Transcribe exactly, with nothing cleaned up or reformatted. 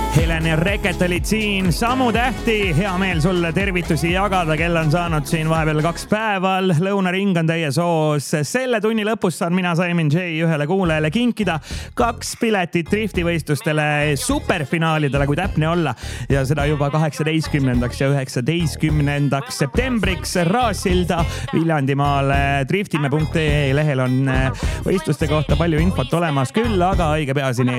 Helen ja Reket olid siin, Samu Tähti, hea meel sulle tervitusi jagada, kell on saanud siin vahepeal kaks päeval, lõunaring on teie soos. Selle tunni lõpus saan mina Simon J ühele kuulajale kinkida kaks piletit driftivõistlustele superfinaalidele, kui täpne olla. Ja seda juba kaheksateistkümnendaks ja üheksateistkümnendaks septembriks Raasilda Viljandimaale. Driftime punkt ee lehel on võistluste kohta palju infot olemas küll, aga õige pea siin